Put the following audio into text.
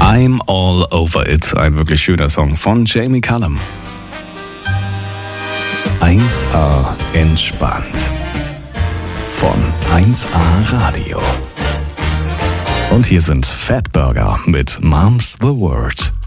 I'm All Over It, ein wirklich schöner Song von Jamie Cullum. 1A entspannt von 1A Radio. Und hier sind Fatburger mit Mom's the Word.